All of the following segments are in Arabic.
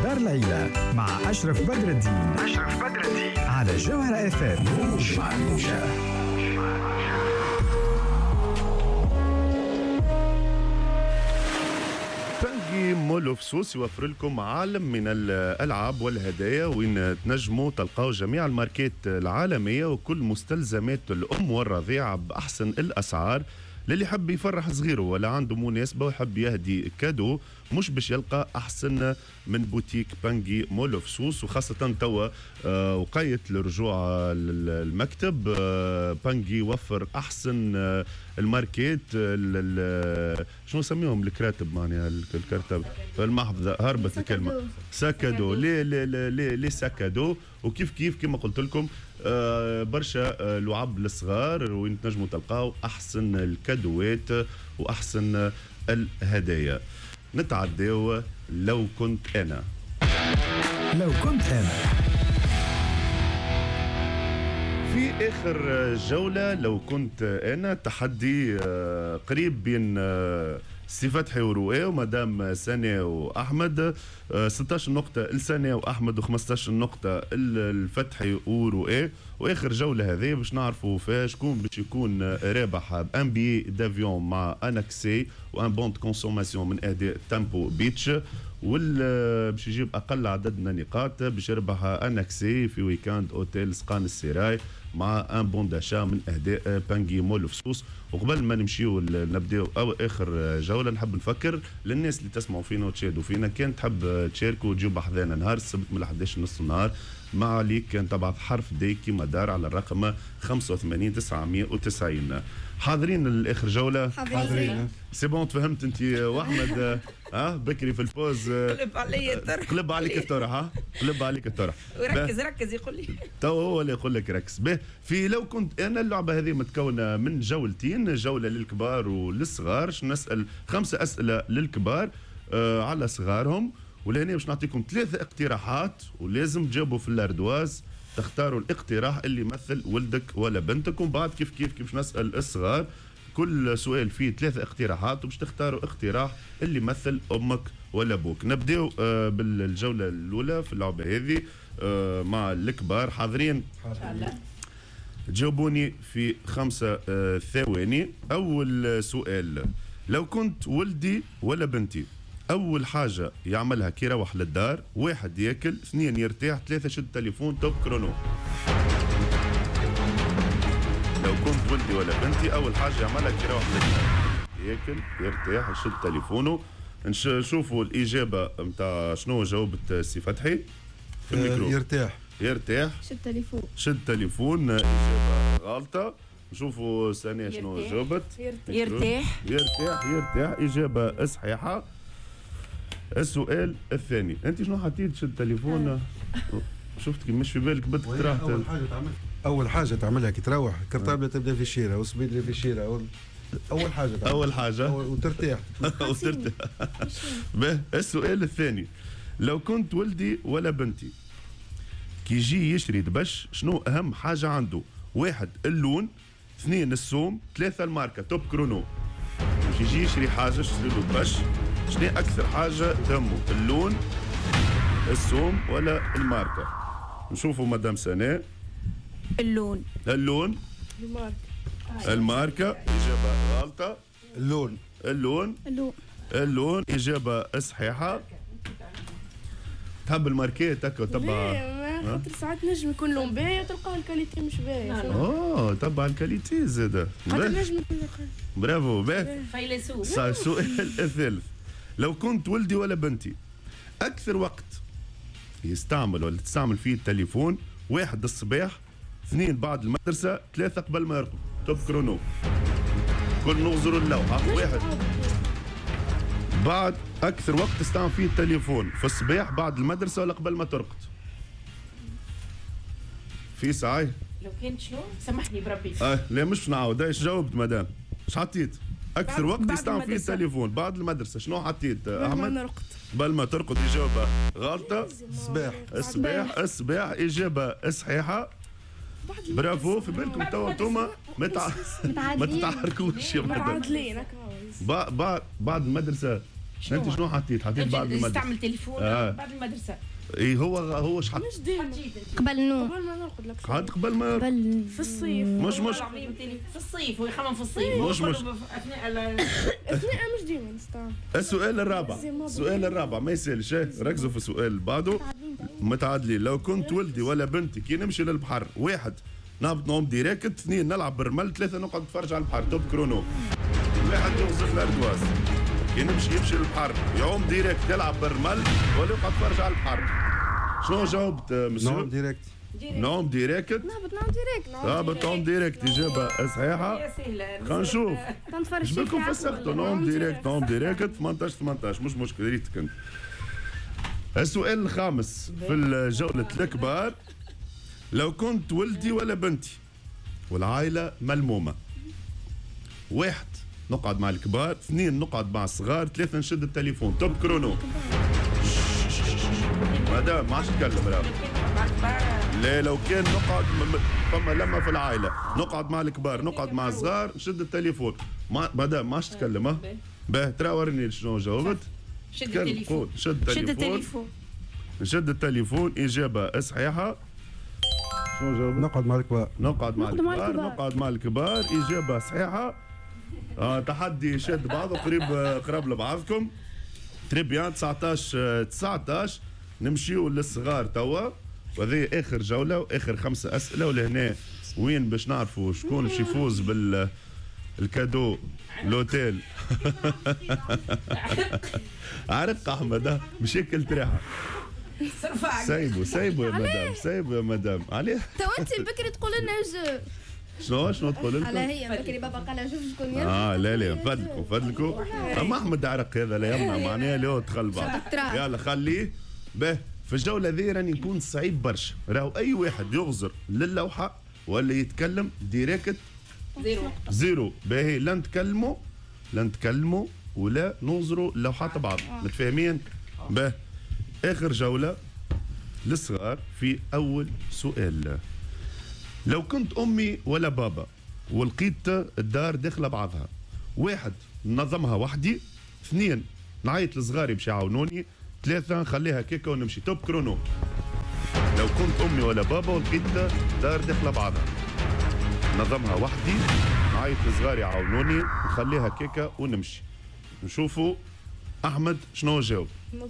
صغار العيلة مع أشرف بدر الدين على جوهرة FM. مع الموجة. بانجي مول اوف سوس يوفر لكم عالم من الألعاب والهدايا وين تنجموا تلقاو جميع الماركات العالمية وكل مستلزمات الأم والرضيعة بأحسن الأسعار. للي يحب يفرح صغيره ولا عنده مناسبة ويحب يهدي كادو مش باش يلقى أحسن من بوتيك بانجي مول اوف سوس، وخاصة توا وقيت للرجوع للمكتب. بانجي وفر أحسن الماركات شنو نسميهم الكراتب معناها الكرتب المحفظة هربت الكلمة ساكادو لي ساكادو. وكيف كيف كما قلت لكم برشا لعب للصغار وين تنجموا تلقاو أحسن الكادوات وأحسن الهدايا. نتعداو لو كنت أنا. في آخر جولة لو كنت أنا تحدي قريب بين سي فتحي ورؤى ومدام سنة وأحمد. 16 نقطة لسنة وأحمد و15 نقطة الفتحي ورؤى. وآخر جولة هذه باش نعرفوا فيها شكون باش يكون رابح بان بي دافيون مع اناكسي وان بوند كونسوماسيون من أداء تامبو بيتش، باش يجيب أقل عدد من النقاط باش يربح اناكسي في ويكاند اوتيل سقان السراي مع ان بون داشا من اهداء بانجي مول اوف سوس. وقبل ما نمشيو نبداو او اخر جوله نحب نفكر للناس اللي تسمعوا فينا وتشاهدوا فينا كان تحب تشاركوا وتجيبوا حذانا نهار السبت من 11 نص النهار ما عليك كان تبعث حرف دي كيما دار على الرقم 85 990. حاضرين الاخر جوله؟ حاضرين. سي بون فهمت انت واحمد بكري في الفوز قلب علي الطرح. قلب عليك الطرح قلب عليك الطرح. ركز يقول لي تو هو اللي يقول لك ركز. في لو كنت انا اللعبه هذه متكونه من جولتين، جوله للكبار وللصغار. نسال 5 اسئله للكبار على صغارهم، ولهنا باش نعطيكم 3 اقتراحات ولازم تجاوبوا في الاردواز تختاروا الاقتراح اللي يمثل ولدك ولا بنتك. ومن بعد كيف باش نسال الصغار كل سؤال فيه 3 اقتراحات وباش تختاروا اقتراح اللي يمثل امك ولا ابوك. نبداو بالجوله الاولى في اللعبه هذه مع الكبار. حاضرين؟ جاوبوني في 5 ثواني. اول سؤال، لو كنت ولدي ولا بنتي اول حاجه يعملها كي يروح للدار 1 ياكل، 2 يرتاح، 3 شد تليفون توب كرونو. لو كنت ولدي ولا بنتي اول حاجه يعملها كي يروح للدار ياكل يرتاح يشد تليفونه. نشوفوا الاجابه نتاع شنو جاوبت سي فتحي في الميكرو. يرتاح شد تليفون اجابه غلطه. نشوفوا ثانيه شنو جاوبت. يرتاح اجابه صحيحه. السؤال الثاني، انت شنو حطيت شد تليفون؟ شفت كي مش في بالك بدك تروح اول حاجه تعملها كي تروح كرطابله تبدا في الشيره وسبيدلي في الشيره اول حاجه وترتاح. السؤال الثاني، لو كنت ولدي ولا بنتي كي يجي يشري دبش شنو اهم حاجه عنده؟ 1 اللون، 2 السوم، 3 الماركه توب كرونو. باش يجي يشري حاجه يشري له دبش شنو اكثر حاجه تهمه؟ اللون، السوم ولا الماركه؟ نشوفوا مدام سناء. اللون. الماركه اجابه غلطه. اللون اجابه صحيحه. تحب الماركات هكا تبع خاطر ساعات نجم يكون لون باهي وتلقاه الكاليتي مش باهي. تبع الكاليتي زاده. خاطر نجم يكون برافو. فيلسوف. السؤال الثالث، لو كنت ولدي ولا بنتي اكثر وقت يستعمل ولا تستعمل فيه التليفون؟ 1 الصباح، 2 بعد المدرسه، 3 قبل ما يرقد. توب كرونو. كل نغزر اللوحه. 1 بعد اكثر وقت تستعمل فيه التليفون في الصباح بعد المدرسه ولا قبل ما ترقد؟ في ساعه لو كنت شنو سامحني بربي لا مش نعاود. ايش جاوبت مدام؟ ايش حطيت؟ اكثر وقت يستعمل فيه التليفون بعد المدرسه شنو حطيت احمد؟ قبل ما ترقد. اجابه غلطه. الصباح اجابه صحيحه. برافو. في بالكم توا انتوما ما تتعاركوش يا متعادلين. بعد المدرسه انت شنو حطيت بعد المدرسه؟ نستعمل تليفون بعد المدرسه. اي هو اش حط؟ مش ديما قبل النوم. قبل ما نرقد لك حد قبل ما في الصيف. مش في الصيف هو يخمم في الصيف. مش اثناء مش ديما نستعمل. السؤال الرابع ما يسالش. ركزوا في السؤال اللي بعده. متعادلين. لو كنت ولدي ولا بنتي كي نمشي للبحر، واحد نهبط نوم ديريكت، اثنين نلعب بالرمل، ثلاثة نقعد نتفرج على البحر. توب كرونو. واحد يوصف الاردواس كي يمشي للبحر يعوم ديريكت يلعب بالرمل ولا يقعد يتفرج على البحر؟ شنو جاوبت مسيو؟ نوم ديريكت. نوم ديريكت. نهبط نوم ديريكت إجابة صحيحة. خلينا نشوف. ايش بكم فسختوا؟ نوم ديريكت 18 مش مشكل ريتك انت. السؤال الخامس في الجولة الكبار. لو كنت ولدي ولا بنتي والعائلة ملمومة، واحد نقعد مع الكبار، اثنين نقعد مع الصغار، ثلاثة نشد التليفون. توب كرونو. مدام ما عادش تتكلم راهو. لا لو كان نقعد فما لما في العائلة نقعد مع الكبار نقعد مع الصغار نشد التليفون. مدام ما عادش تتكلم. ها باه ترى وريني شنو جاوبت. شد التليفون. نشد التليفون. إجابة صحيحة. شنو جاوبت؟ نقعد مع الكبار. نقعد مع الكبار. إجابة صحيحة. تحدي شد بعضه قريب لبعضكم. تريبيان 19 نمشيو للصغار توا، وهذه اخر جوله واخر 5 اسئله، ولهنا وين باش نعرفوا شكون باش يفوز بالكادو لوتيل. عرق احمد مشاكل تريحه. سايبوا يا مدام عليه. تو انت بكري تقول لنا شنو تقول لكم؟ على هي بكري بابا قال شوف شكون لا نفدلكم. اما احمد عرق هذا لا يمنع معناها له دخل بعض. يلا خليه. به في الجوله ذي راني يكون صعيب برشا. راهو اي واحد يغزر للوحه ولا يتكلم ديريكت زيرو. باهي لن تكلموا ولا ننظروا لوحات بعض. متفاهمين؟ به اخر جوله للصغار. في اول سؤال. لو كنت امي ولا بابا ولقيت الدار داخله بعضها، واحد ننظمها وحدي، اثنين نعيط لصغاري باش يعاونوني، ثلاثة نخليها كيكه ونمشي. توب كرونو. لو كنت امي ولا بابا ولقيت دار داخله بعضها، ننظمها وحدي، نعيط لصغاري يعاونوني، نخليها كيكه ونمشي. نشوفوا احمد شنو جاوب.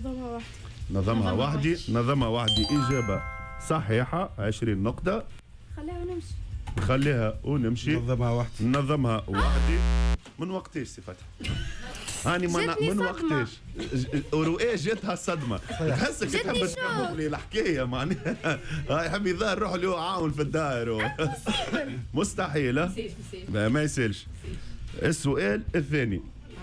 نظمها وحدي. اجابه صحيحه 20 نقطه. خليها ونمشي. نظمها وحدي. من وقتاش صفتها؟ هاني من وقتاش؟ ورؤية جاتها الصدمة. تحسك تحب تكمل لي الحكاية معناها. يحب يظهر روحه اللي هو عاون في الدار. مستحيل. ما يسالش. السؤال الثاني.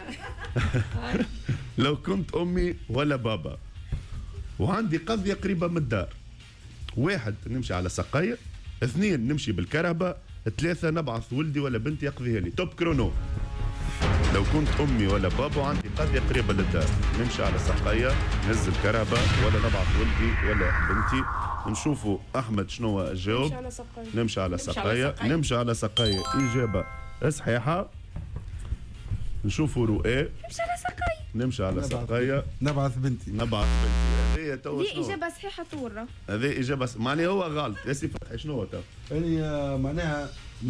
لو كنت أمي ولا بابا وعندي قضية قريبة من الدار، واحد نمشي على سقاية، اثنين نمشي بالكرهبة، ثلاثة نبعث ولدي ولا بنتي يقضيها لي. توب كرونو. لو كنت أمي ولا بابا وعندي قضية قريبة للدار، نمشي على سقاية، ننزل كرهبة، ولا نبعث ولدي ولا بنتي. نشوفوا أحمد شنو جاوب. نمشي على سقاية. إجابة صحيحة. نشوفوا رؤية. نمشي على سقاية. نبعث بنتي. هذه تو شنو؟ إجابة صحيحة طورة. هذه إجابة معناها هو غلط. يا سي فتحي شنو هو تو؟ يعني معناها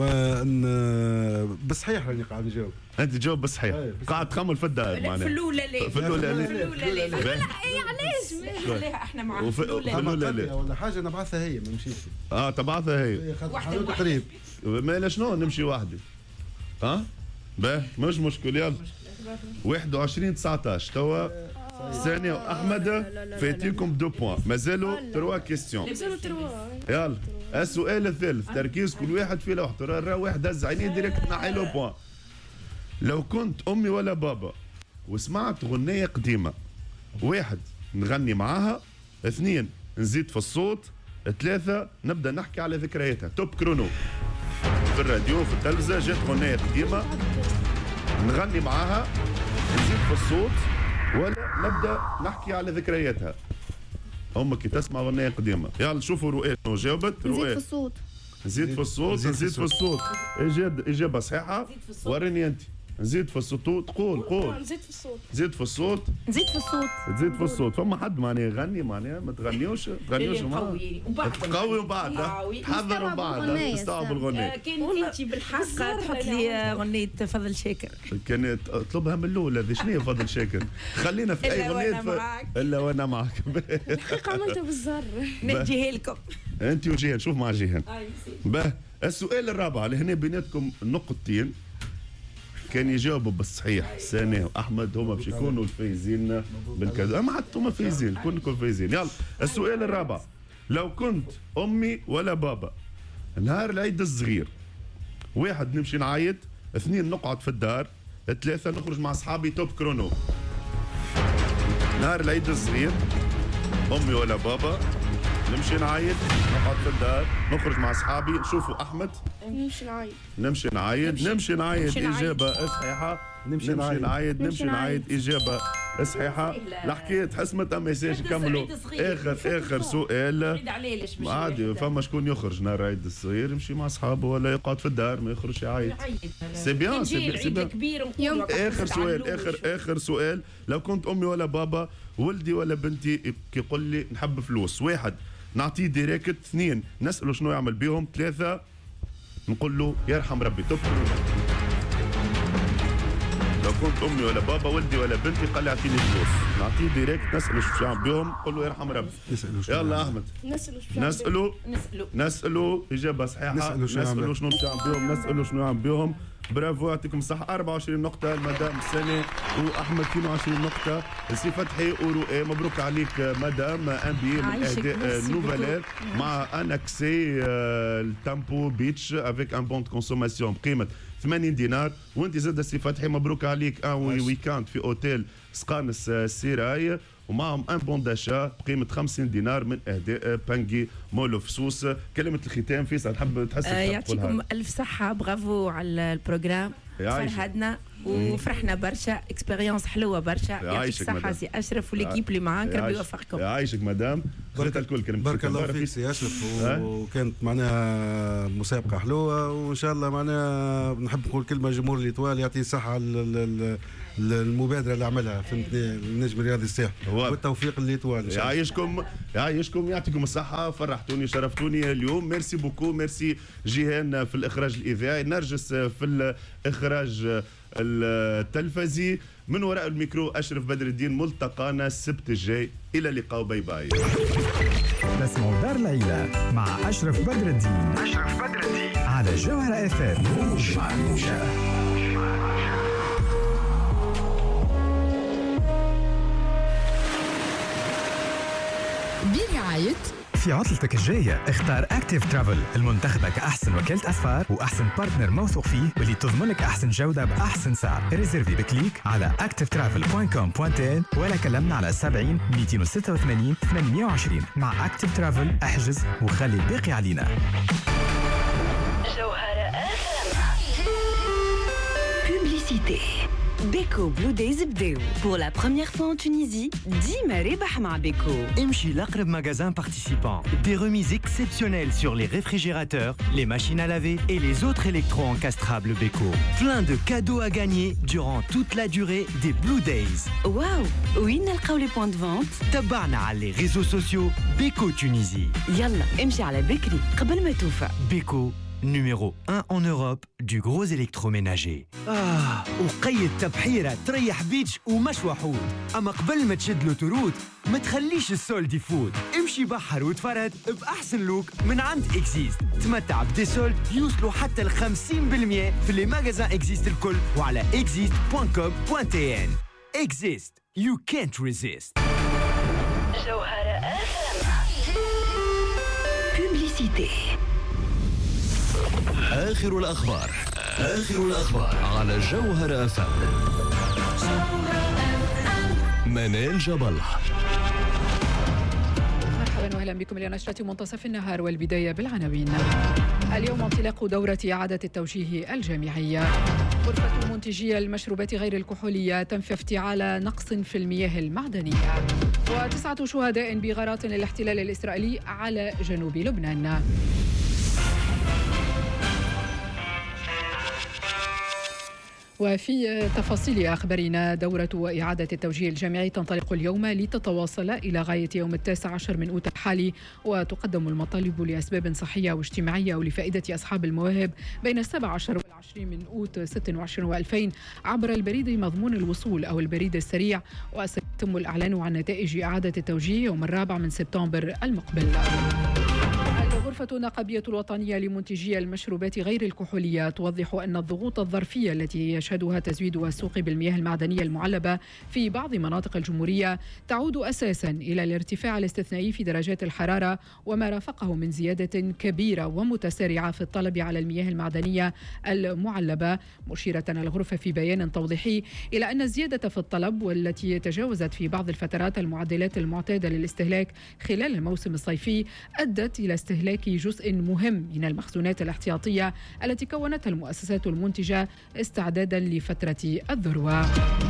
بصحيح راني قاعد نجاوب. انت تجاوب بصحيح. قاعد تخمل في الدار معناها. في الاولى لا. لا علاش؟ خليها احنا معاها. في الاولى لا. ولا حاجه نبعثها هي ما نمشيش. تبعثها هي. حلوة قريب. ما شنو نمشي وحدي. باه مش مشكل. يلا 21-19 توا ثانية وأحمد فاتيكم 2 بوان. مازالوا 3 كيستيون. يلا السؤال الثالث. تركيز كل واحد في لوحته. راه واحد هز عينيه ديريكت نحي له بوان. لو كنت أمي ولا بابا وسمعت غنية قديمة، واحد نغني معاها، اثنين نزيد في الصوت، ثلاثة نبدأ نحكي على ذكرياتها. توب كرونو. في الراديو في التلفزة جات غنية قديمة، نغني معاها، نزيد في الصوت، ولا نبدأ نحكي على ذكرياتها. أمك كي تسمع غنية قديمة. يلا شوفوا رؤية شنو جاوبت. نزيد في الصوت. نزيد في الصوت. إجابة صحيحة. وريني أنت. نزيد في الصوت. قول نزيد في الصوت. زيد في الصوت. نزيد في الصوت. تزيد في الصوت. فما حد معناها يغني معناها ما تغنيوش معاه. تقوي وبعد تحضر وبعد تستوعب الغنية. كان انت بالحق تحط لي اغنيه فضل شاكر. كانت اطلبها من الاول. هذه شنو هي فضل شاكر؟ خلينا في اي اغنيه الا وانا معك. الحقيقه عملتها بالزر. نجيها لكم انت وجيهان. شوف مع جيهان. باه السؤال الرابع اللي هنا بيناتكم نقطتين كان يجاوبوا بالصحيح سنة وأحمد هما باش يكونوا الفايزين بالكذا. ما حتى هما فايزين كلكم فايزين. يلا السؤال الرابع. لو كنت أمي ولا بابا نهار العيد الصغير، 1 نمشي نعيط، 2 نقعد في الدار، 3 نخرج مع أصحابي توب كرونو. نهار العيد الصغير أمي ولا بابا، نمشي نعيط، نقعد في الدار، نخرج مع أصحابي، نشوفوا أحمد. نمشي نعيط. إجابة صحيحة. نمشي نعيط إجابة صحيحة. الحكاية تحس ما ميساج نكملوا. آخر سؤال. عادي فما شكون يخرج نهار العيد الصغير يمشي مع أصحابه ولا يقعد في الدار ما يخرجش يعيط. سي بيان. آخر سؤال. لو كنت أمي ولا بابا، ولدي ولا بنتي يقول لي نحب فلوس، 1 نعطيه ديريكت، 2 نسأله شنو يعمل بيهم، 3 نقول له يرحم ربي. لو كنت امي ولا بابا، ولدي ولا بنتي قال لي اعطيني فلوس، نعطيه ديريكت، نساله شو يعمل بيهم، نقول له يرحم ربي. يلا احمد. نساله اجابه صحيحه. نساله شنو باش يعمل بيهم. برافو يعطيكم الصحة. 24 نقطة المدام سنة وأحمد 22 نقطة. سي فتحي ورؤى مبروك عليك مدام أنبي من أهداء نوفالير مع أنكسي التامبو بيتش افيك ان بون كونسوماسيون بقيمة 80 دينار. وانت زاد سي فتحي مبروك عليك ان ويكاند في اوتيل سقانس سيراي ومعهم ان بون داشا بقيمه 50 دينار من اهداء بانجي مول فسوس. كلمه الختام فيصل تحب تحس يعطيكم الف صحه. برافو على البروجرام. فرحتنا وفرحنا برشا. اكسبيريونس حلوه برشا. يعطيك الصحه سي اشرف وليكيب اللي معاك. ربي يوفقكم. يعيشك مدام. خذت الكل كلمتك. بارك الله فيك سي اشرف. وكانت معناها مسابقه حلوه وان شاء الله معناها نحب نقول كلمه جمهور الايطوال يعطيه الصحه المبادره اللي عملها في النجم الرياضي الساحل والتوفيق للايطوال. يعيشكم يعطيكم الصحه. فرحتوني شرفتوني اليوم. ميرسي بوكو. ميرسي جيهان في الاخراج الاذاعي، نرجس في الاخراج التلفزي، من وراء الميكرو أشرف بدر الدين. ملتقانا السبت الجاي. إلى اللقاء. باي باي. تسمعوا دار العيلة مع أشرف بدر الدين على جوهرة FM. برعاية في عطلتك الجاية اختار اكتيف ترافل المنتخبة كأحسن وكالة أسفار وأحسن بارتنر موثوق فيه واللي تضمن لك أحسن جودة بأحسن سعر. ريزيرفي بكليك على activetravel.com.tn ولا كلمنا على 70 286 820. مع اكتيف ترافل احجز وخلي الباقي علينا. جوهرة Publicité. Beko Blue Days بداو. Pour la première fois en Tunisie, ديما ربح مع Beko. امشي لأقرب magasin participant. Des remises exceptionnelles sur les réfrigérateurs, les machines à laver et les autres électro-encastrables Beko. Plein de cadeaux à gagner durant toute la durée des Blue Days. واو، وين نلقاو les points de vente؟ تبعنا على les réseaux sociaux Beko Tunisie. يلا امشي على بكري قبل ما توفى. Beko, numéro 1 en Europe du gros électroménager. وقيد تبحيرة تريح بيتش ومشوى حوت. أما قبل ما تشد له تروت ما تخليش السولد يفوت. امشي بحر وتفرد بأحسن لوك من عند إكزيست. تمتع بدي سولد يوصلوا حتى 50% في لي ماغازان إكزيست الكل وعلى exist.com.tn. إكزيست. You can't resist. جوهرة Publicité. آخر الأخبار على جوهرة FM. منال جبل. مرحبا واهلا بكم الى نشرة منتصف النهار والبداية بالعناوين. اليوم انطلاق دورة إعادة التوجيه الجامعية. غرفة منتجي المشروبات غير الكحولية تنفي افتعال نقص في المياه المعدنية. و9 شهداء بغارات للاحتلال الإسرائيلي على جنوب لبنان. وفي تفاصيل أخبارنا، دورة إعادة التوجيه الجامعي تنطلق اليوم لتتواصل إلى غاية يوم 19 من أوت الحالي، وتقدم المطالب لأسباب صحية واجتماعية ولفائدة أصحاب المواهب بين 17 وال20 من أوت 26 و2000 عبر البريد مضمون الوصول أو البريد السريع، وسيتم الإعلان عن نتائج إعادة التوجيه يوم 4 من سبتمبر المقبل. الغرفة النقابية الوطنية لمنتجي المشروبات غير الكحولية توضح أن الضغوط الظرفية التي يشهدها تزويد السوق بالمياه المعدنية المعلبة في بعض مناطق الجمهورية تعود أساساً إلى الارتفاع الاستثنائي في درجات الحرارة وما رافقه من زيادة كبيرة ومتسارعة في الطلب على المياه المعدنية المعلبة، مشيرة الغرفة في بيان توضيحي إلى أن الزيادة في الطلب والتي تجاوزت في بعض الفترات المعدلات المعتادة للاستهلاك خلال الموسم الصيفي أدت إلى استهلاك جزء مهم من المخزونات الاحتياطية التي كونتها المؤسسات المنتجة استعدادا لفترة الذروة.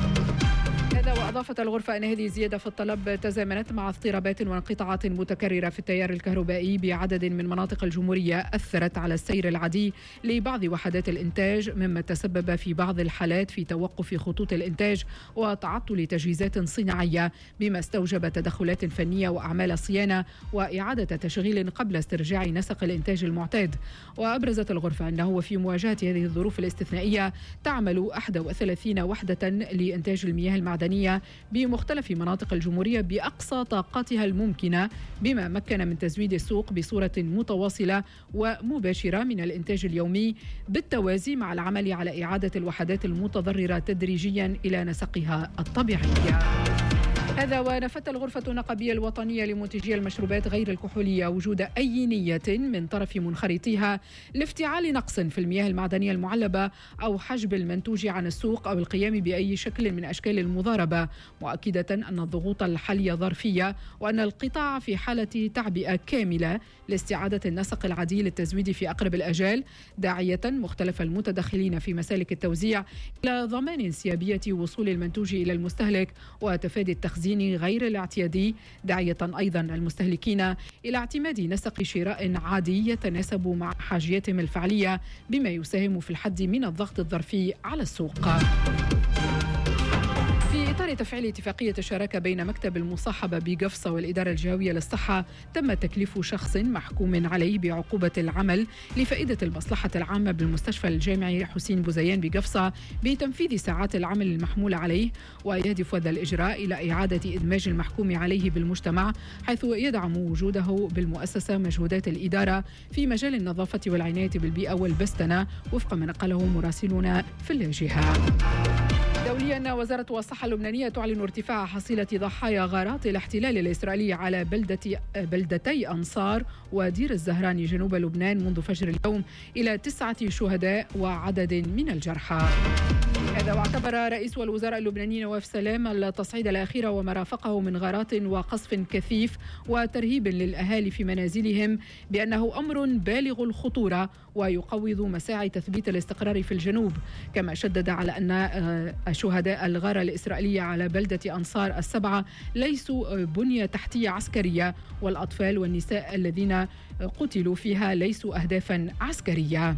هذا وأضافت الغرفة أن هذه الزيادة في الطلب تزامنت مع اضطرابات وانقطاعات متكررة في التيار الكهربائي بعدد من مناطق الجمهورية أثرت على السير العادي لبعض وحدات الإنتاج، مما تسبب في بعض الحالات في توقف خطوط الإنتاج وتعطل تجهيزات صناعية، بما استوجب تدخلات فنية وأعمال صيانة وإعادة تشغيل قبل استرجاع نسق الإنتاج المعتاد. وأبرزت الغرفة أنه وفي مواجهة هذه الظروف الاستثنائية تعمل 31 وحدة لإنتاج المياه المعدنية بمختلف مناطق الجمهورية بأقصى طاقتها الممكنة، بما مكن من تزويد السوق بصورة متواصلة ومباشرة من الإنتاج اليومي، بالتوازي مع العمل على إعادة الوحدات المتضررة تدريجيا إلى نسقها الطبيعي. هذا ونفت الغرفة النقابية الوطنية لمنتجي المشروبات غير الكحولية وجود أي نية من طرف منخرطيها لافتعال نقص في المياه المعدنية المعلبة أو حجب المنتوج عن السوق أو القيام بأي شكل من أشكال المضاربة، مؤكدة أن الضغوط الحالية ظرفية وأن القطاع في حالة تعبئة كاملة لاستعادة النسق العادي للتزويد في أقرب الأجال، داعية مختلف المتدخلين في مسالك التوزيع إلى ضمان انسيابية وصول المنتوج إلى المستهلك وتفادي التخزين غير الاعتيادي، داعية أيضا المستهلكين إلى اعتماد نسق شراء عادي يتناسب مع حاجياتهم الفعلية، بما يساهم في الحد من الضغط الظرفي على السوق. في إطار تفعيل اتفاقية الشراكة بين مكتب المصاحبة بقفصة والإدارة الجهوية للصحة، تم تكليف شخص محكوم عليه بعقوبة العمل لفائدة المصلحة العامة بالمستشفى الجامعي حسين بوزيان بقفصة بتنفيذ ساعات العمل المحمول عليه، ويهدف هذا الإجراء إلى إعادة إدماج المحكوم عليه بالمجتمع، حيث يدعم وجوده بالمؤسسة مجهودات الإدارة في مجال النظافة والعناية بالبيئة والبستنة، وفق ما نقله مراسلنا في اللاجئة. دوليا، وزارة الصحة اللبنانية تعلن ارتفاع حصيلة ضحايا غارات الاحتلال الإسرائيلي على بلدتي أنصار ودير الزهراني جنوب لبنان منذ فجر اليوم إلى 9 شهداء وعدد من الجرحى. هذا واعتبر رئيس الوزراء اللبناني نواف سلام التصعيد الأخير وما رافقه من غارات وقصف كثيف وترهيب للأهالي في منازلهم بأنه أمر بالغ الخطورة ويقوض مساعي تثبيت الاستقرار في الجنوب، كما شدد على أن شهداء الغارة الإسرائيلية على بلدة أنصار 7 ليسوا بنية تحتية عسكرية، والأطفال والنساء الذين قتلوا فيها ليسوا أهدافا عسكرية.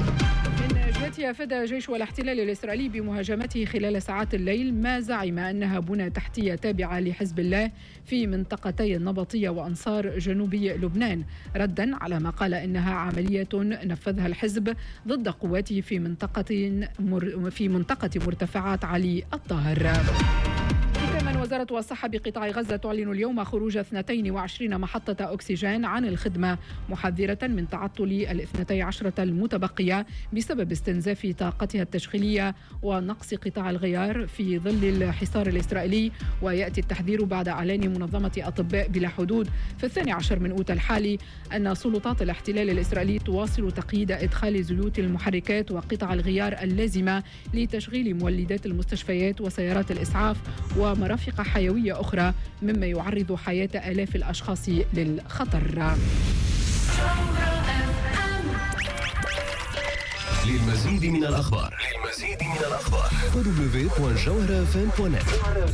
أفاد جيش الاحتلال الإسرائيلي بمهاجمته خلال ساعات الليل ما زعم أنها بنى تحتية تابعة لحزب الله في منطقتي النبطية وأنصار جنوبي لبنان، ردا على ما قال إنها عملية نفذها الحزب ضد قواته في منطقة مرتفعات علي الطاهر. كمان وزارة الصحة بقطاع غزة تعلن اليوم خروج 22 محطة أكسجين عن الخدمة، محذرة من تعطل 12 المتبقية بسبب استنزاف طاقتها التشغيلية ونقص قطاع الغيار في ظل الحصار الإسرائيلي. ويأتي التحذير بعد إعلان منظمة أطباء بلا حدود في 12 من أوت الحالي أن سلطات الاحتلال الإسرائيلي تواصل تقييد إدخال زيوت المحركات وقطع الغيار اللازمة لتشغيل مولدات المستشفيات وسيارات الإسعاف ومرافق حيوية أخرى، مما يعرض حياة آلاف الأشخاص للخطر. للمزيد من الأخبار www.jawharafm.net.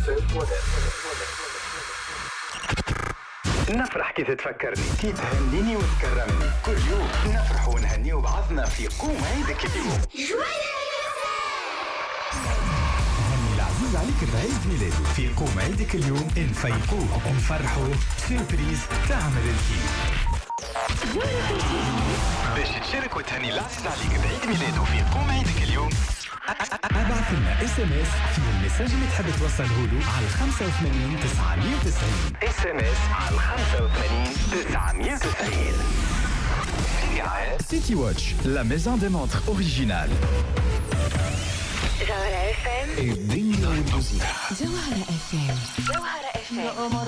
نفرح كي تتفكرني، كي تهنيني وتكرمني، كل يوم نفرح ونهني بعضنا في قوم عيدك اليوم. الشريك بعيد ميلاده. في قوم عيدك اليوم نفيقوه ونفرحوه سيربريز تعمل الكيف. باش تشارك وتهني العزيز عليك بعيد ميلاده في قوم عيدك اليوم، ابعث لنا SMS في المساج اللي تحب توصله له على 85 990. SMS على 85 990. City Watch, la maison des montres originale. Jawhara FM et Dingo Music. Jawhara FM